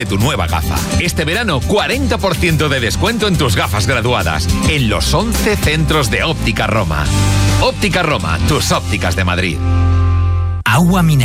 tu nueva gafa. Este verano, 40% de descuento en tus gafas graduadas en los 11 centros de Óptica Roma. Óptica Roma, tus ópticas de Madrid. Agua mineral.